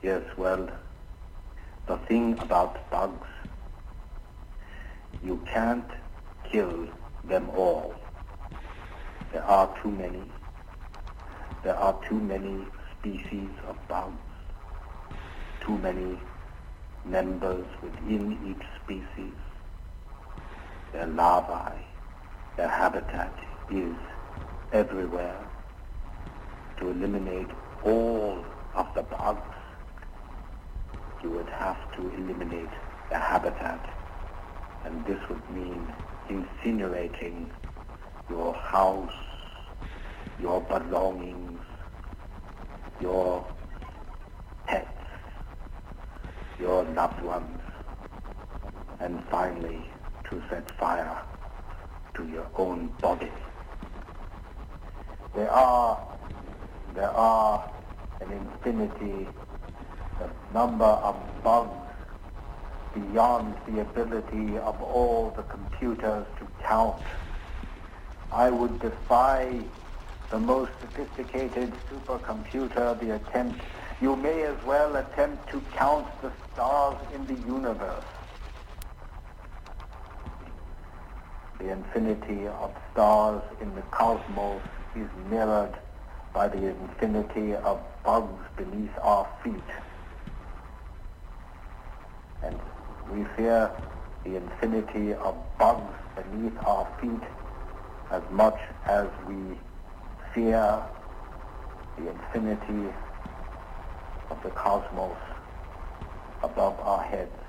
Yes, well, the thing about bugs, you can't kill them all. There are too many. There are too many species of bugs, too many members within each species. Their larvae, their habitat is everywhere. To eliminate all of the bugs, you would have to eliminate the habitat, and this would mean incinerating your house, your belongings, your pets, your loved ones, and finally to set fire to your own body. There are an infinity, a number of bugs beyond the ability of all the computers to count. I would defy the most sophisticated supercomputer the attempt. You may as well attempt to count the stars in the universe. The infinity of stars in the cosmos is mirrored by the infinity of bugs beneath our feet. And we fear the infinity of bugs beneath our feet as much as we fear the infinity of the cosmos above our heads.